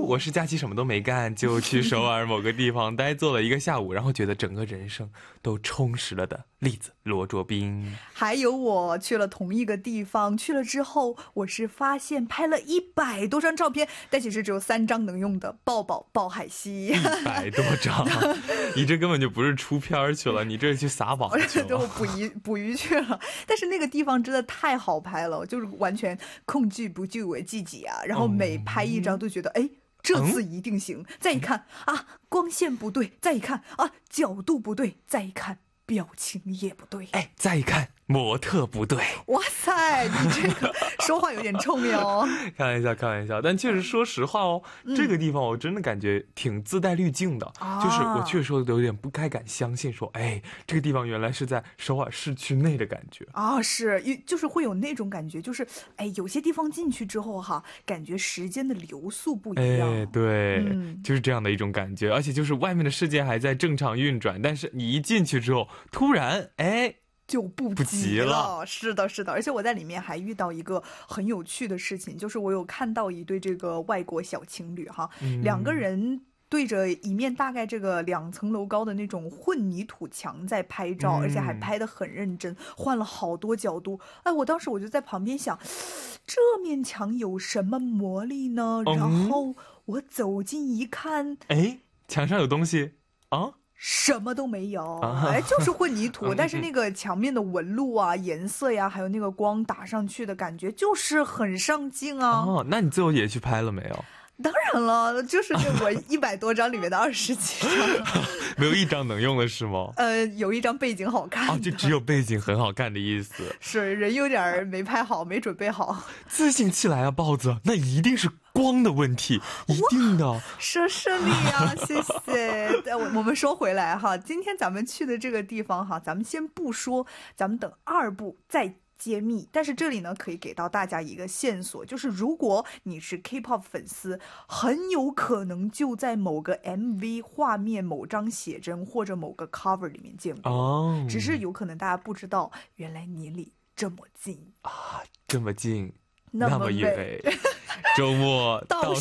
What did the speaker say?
我是假期什么都没干，就去首尔某个地方呆坐了一个下午，然后觉得整个人生都充实了的栗子罗卓斌。 还有我去了同一个地方，去了之后我是发现拍了100多张照片，但其实只有3张能用的，抱抱抱海西。 100多张，你这根本就不是出片去了，你这是去撒网去了。 对，我捕鱼去了，但是那个地方真的太好拍了，就是完全控制不住我自己啊，然后每拍一张都觉得哎。这次一定行，再一看啊，光线不对，再一看啊，角度不对，再一看表情也不对， 哎，再一看模特不对。 哇塞，你这个说话有点冲哦。 开玩笑，开玩笑，但确实说实话哦，这个地方我真的感觉挺自带滤镜的，就是我确实说的有点不太敢相信说，哎，这个地方原来是在首尔市区内的感觉啊，是，就是会有那种感觉，就是哎，有些地方进去之后哈，感觉时间的流速不一样， 哎，对，就是这样的一种感觉，而且就是外面的世界还在正常运转，但是你一进去之后，突然哎。 就不急了，是的，是的，而且我在里面还遇到一个很有趣的事情，就是我有看到一对这个外国小情侣哈，两个人对着一面大概这个2层楼高的那种混凝土墙在拍照，而且还拍得很认真，换了好多角度。哎，我当时我就在旁边想，这面墙有什么魔力呢？然后我走近一看， 哎，墙上有东西啊？ 什么都没有，哎，就是混凝土，但是那个墙面的纹路啊、颜色呀，还有那个光打上去的感觉，就是很上镜啊。 哦，那你最后也去拍了没有？ 当然了，就是我100多张里面的20几张， 没有一张能用的是吗？ 有一张背景好看哦，就只有背景很好看的意思。 是人有点没拍好，没准备好。 自信起来啊，豹子，那一定是光的问题，一定的。 奢侈你啊，谢谢。我们说回来哈，今天咱们去的这个地方哈，咱们先不说，咱们等2部再揭秘。但是这里呢，可以给到大家一个线索，就是如果你是 K-pop 粉丝，很有可能就在某个 MV 画面、某张写真或者某个 cover 里面见过。哦，只是有可能大家不知道，原来你离这么近啊，这么近， 那么远。周末倒